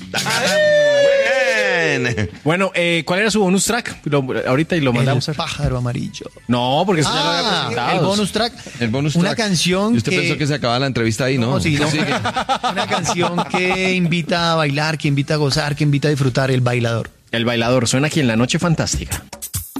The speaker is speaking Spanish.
Muy bien. Bueno, ¿cuál era su bonus track? Ahorita y lo mandamos. El pájaro amarillo. No, porque eso ya lo había presentado. El bonus track. El bonus Una track. canción ¿Y usted pensó que se acababa la entrevista ahí, no? No, sí, no. Sigue. Una canción que invita a bailar, que invita a gozar, que invita a disfrutar, El Bailador. El bailador suena aquí en La Noche Fantástica.